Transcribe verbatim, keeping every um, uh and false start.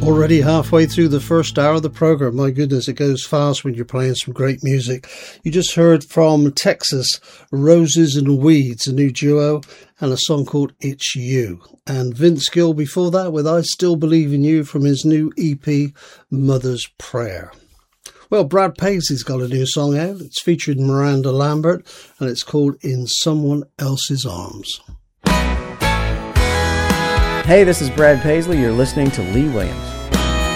Already halfway through the first hour of the program. My goodness, it goes fast when you're playing some great music. You just heard from Texas, Roses and Weeds, a new duo, and a song called It's You. And Vince Gill before that with I Still Believe in You from his new E P, Mother's Prayer. Well, Brad Paisley's got a new song out. It's featuring Miranda Lambert, and it's called In Someone Else's Arms. Hey, this is Brad Paisley. You're listening to Lee Williams.